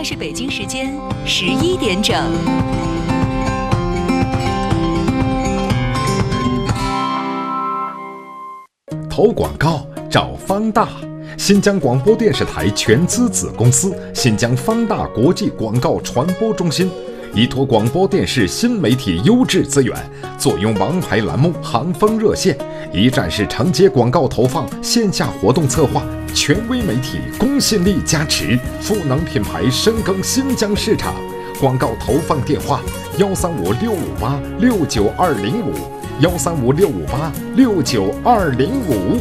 在是北京时间11点整。 投广告找方大，新疆广播电视台全资子公司新疆方大国际广告传播中心，依托广播电视新媒体优质资源，坐拥王牌栏目行风热线，一站式承接广告投放、线下活动策划，权威媒体公信力加持，赋能品牌深耕新疆市场。广告投放电话：135-658-69205，135-658-69205。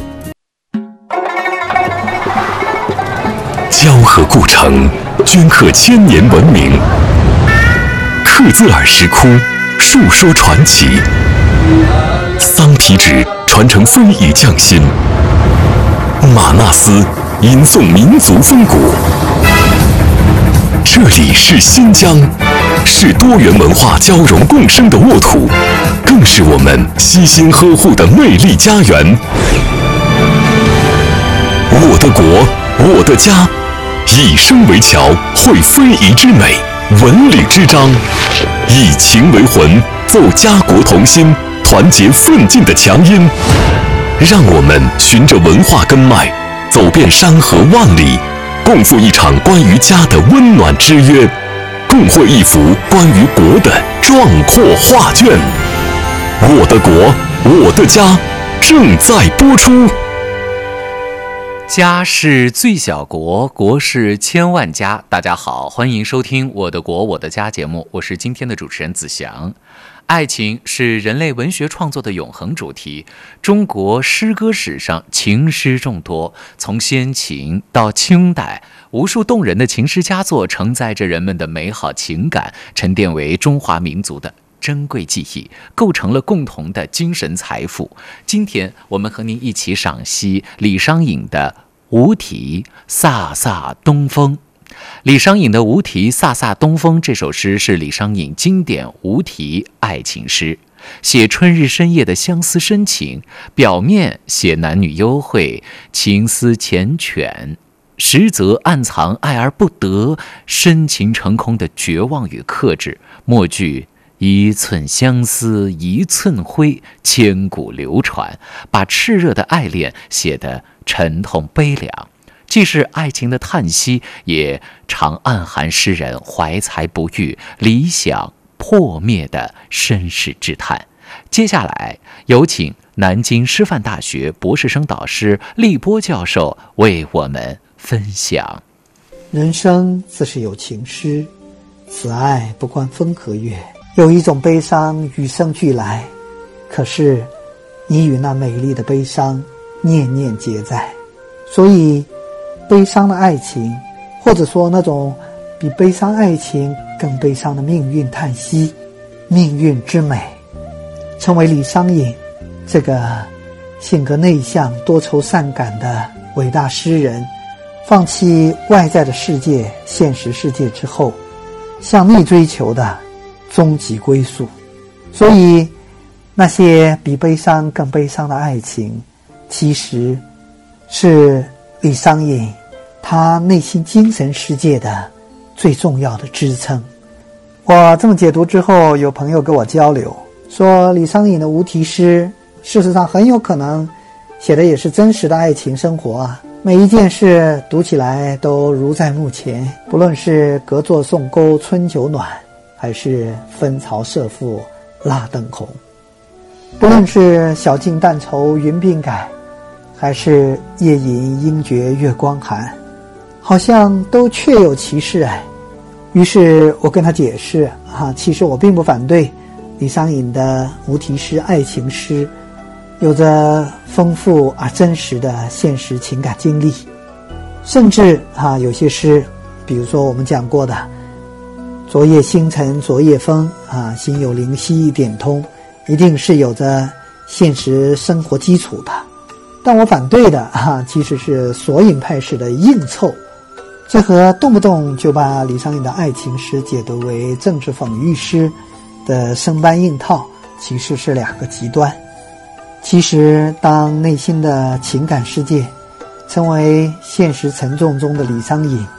交河故城，镌刻千年文明；克孜尔石窟，述说传奇；桑皮纸传承非遗匠心；玛纳斯吟诵民族风骨。这里是新疆，是多元文化交融共生的沃土，更是我们悉心呵护的魅力家园。我的国，我的家，以声为桥，绘非遗之美，文旅之章，以情为魂，奏家国同心，团结奋进的强音。让我们循着文化根脉，走遍山河万里，共赴一场关于家的温暖之约，共绘一幅关于国的壮阔画卷。我的国，我的家，正在播出。 家是最小国，国是千万家。大家好，欢迎收听我的国我的家节目，我是今天的主持人子祥。爱情是人类文学创作的永恒主题，中国诗歌史上情诗众多，从先秦到清代，无数动人的情诗佳作承载着人们的美好情感，沉淀为中华民族的珍贵记忆，构成了共同的精神财富。今天我们和您一起赏析李商隐的《无题飒飒东风》。李商隐的《无题飒飒东风》这首诗是李商隐经典无题爱情诗，写春日深夜的相思深情，表面写男女幽会，情思缱绻，实则暗藏爱而不得，深情成空的绝望与克制。末句一寸相思一寸灰，千古流传，把炽热的爱恋写得沉痛悲凉，既是爱情的叹息，也常暗含诗人怀才不遇、理想破灭的身世之叹。接下来有请南京师范大学博士生导师立波教授为我们分享。 人生自是有情诗，此爱不关风和月。有一种悲伤与生俱来，可是你与那美丽的悲伤念念皆在，所以悲伤的爱情，或者说那种比悲伤爱情更悲伤的命运叹息，命运之美，成为李商隐这个性格内向、多愁善感的伟大诗人放弃外在的世界、现实世界之后，向内追求的终极归宿。所以那些比悲伤更悲伤的爱情，其实是李商隐他内心精神世界的最重要的支撑。我这么解读之后，有朋友跟我交流说，李商隐的无题诗事实上很有可能写的也是真实的爱情生活啊，每一件事读起来都如在目前，不论是隔座送钩春酒暖，还是分曹射覆蜡灯红，不论是小径淡愁云鬓改，还是夜吟应觉月光寒，好像都确有其事哎。于是我跟他解释其实我并不反对李商隐的无题诗爱情诗有着丰富而真实的现实情感经历，甚至有些诗，比如说我们讲过的昨夜星辰昨夜风心有灵犀一点通，一定是有着现实生活基础的。但我反对的其实是索引派式的硬凑，这和动不动就把李商隐的爱情诗解读为政治讽喻诗的生搬硬套，其实是两个极端。其实当内心的情感世界成为现实沉重中的李商隐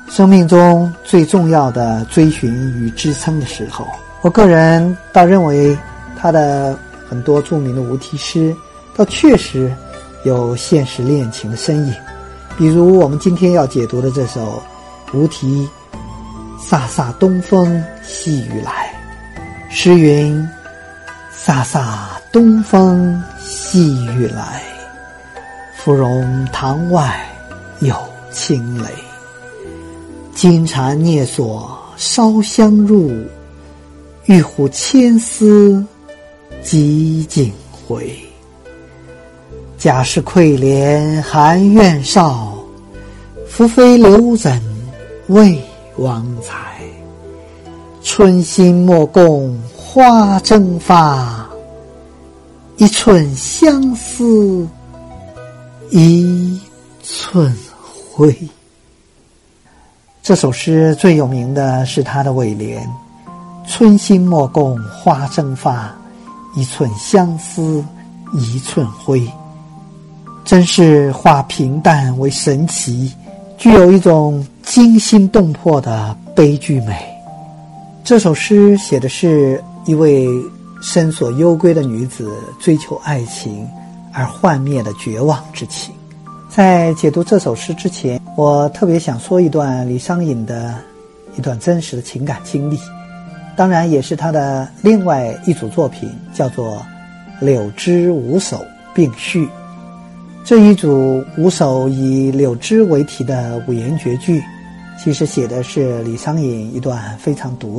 生命中最重要的追寻与支撑的时候。我个人倒认为他的很多著名的无题诗倒确实有现实恋情的身影，比如我们今天要解读的这首无题飒飒东风细雨来。诗云：飒飒东风细雨来，芙蓉塘外有青雷。金蝉蹑锁烧香入，玉壶牵丝几景回。贾氏愧怜含怨少，宓妃留枕为王才。春心莫共花争发，一寸相思一寸灰。这首诗最有名的是它的尾联：春心莫共花争发，一寸相思一寸灰。真是化平淡为神奇，具有一种惊心动魄的悲剧美。这首诗写的是一位身所幽闺的女子追求爱情而幻灭的绝望之情。在解读这首诗之前，我特别想说一段李商隐的一段真实的情感经历，当然也是他的另外一组作品，叫做《柳枝五首并序》。这一组五首以柳枝为题的五言绝句，其实写的是李商隐一段非常独